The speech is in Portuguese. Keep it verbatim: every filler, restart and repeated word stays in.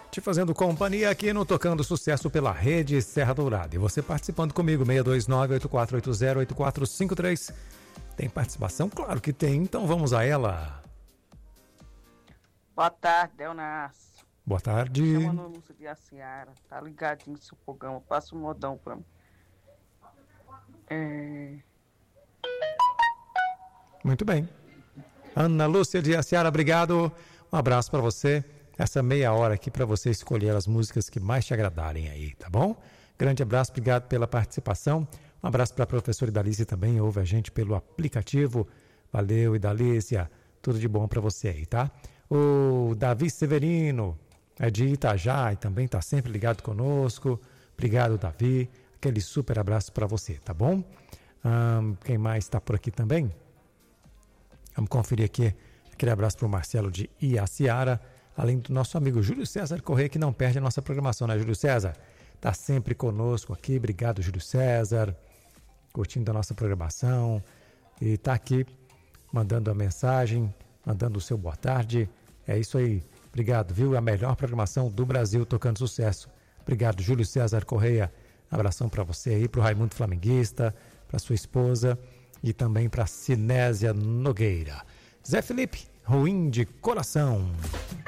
Te fazendo companhia aqui no Tocando Sucesso pela Rede Serra Dourada. E você participando comigo, seis dois nove, oito quatro oito zero, oito quatro cinco três. Tem participação? Claro que tem, então vamos a ela. Boa tarde, Delnas. Boa tarde. Chamando a Lúcia de Aciara. Tá ligadinho no seu programa. Passa um modão pra mim. É... Muito bem. Ana Lúcia de Aciara, obrigado. Um abraço para você. Essa meia hora aqui para você escolher as músicas que mais te agradarem aí, tá bom? Grande abraço, obrigado pela participação. Um abraço para a professora Idalícia também, ouve a gente pelo aplicativo. Valeu, Idalícia. Tudo de bom para você aí, tá? O Davi Severino é de Itajá e também está sempre ligado conosco. Obrigado, Davi. Aquele super abraço para você, tá bom? Hum, quem mais está por aqui também? Vamos conferir aqui. Aquele abraço para o Marcelo de Iaciara, além do nosso amigo Júlio César Correia, que não perde a nossa programação, né, Júlio César? Está sempre conosco aqui. Obrigado, Júlio César. Curtindo a nossa programação. E está aqui mandando a mensagem, mandando o seu boa tarde. É isso aí. Obrigado, viu? A melhor programação do Brasil, tocando sucesso. Obrigado, Júlio César Correia. Abração para você aí, para o Raimundo Flamenguista, para sua esposa e também para Sinésia Nogueira. Zé Felipe, ruim de coração.